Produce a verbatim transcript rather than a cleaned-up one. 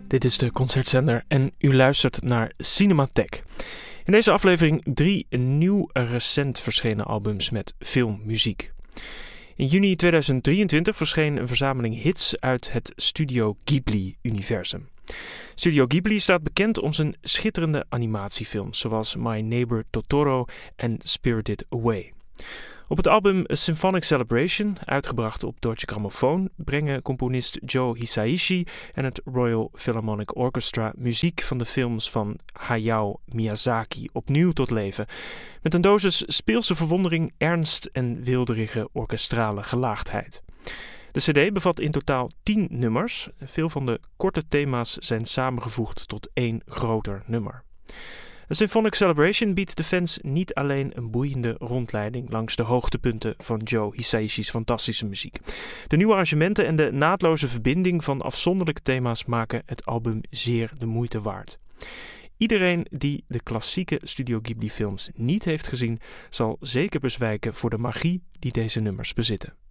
Dit is de Concertzender en u luistert naar Cinematheek. In deze aflevering drie nieuw recent verschenen albums met filmmuziek. In juni tweeduizend drieëntwintig verscheen een verzameling hits uit het Studio Ghibli-universum. Studio Ghibli staat bekend om zijn schitterende animatiefilms, zoals My Neighbor Totoro en Spirited Away. Op het album A Symphonic Celebration, uitgebracht op Deutsche Grammophon, brengen componist Joe Hisaishi en het Royal Philharmonic Orchestra muziek van de films van Hayao Miyazaki opnieuw tot leven, met een dosis speelse verwondering, ernst en weelderige orkestrale gelaagdheid. De cd bevat in totaal tien nummers. Veel van de korte thema's zijn samengevoegd tot één groter nummer. A Symphonic Celebration biedt de fans niet alleen een boeiende rondleiding langs de hoogtepunten van Joe Hisaishi's fantastische muziek. De nieuwe arrangementen en de naadloze verbinding van afzonderlijke thema's maken het album zeer de moeite waard. Iedereen die de klassieke Studio Ghibli films niet heeft gezien, zal zeker bezwijken voor de magie die deze nummers bezitten.